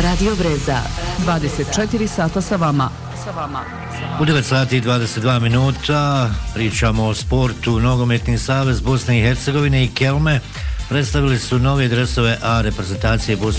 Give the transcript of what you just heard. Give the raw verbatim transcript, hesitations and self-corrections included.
Radio Breza, dvadeset četiri sata sa vama. Sa vama. U devet sati i dvadeset dva minuta pričamo o sportu. Nogometni savez Bosne i Hercegovine i Kelme predstavili su nove dresove A reprezentacije Bosne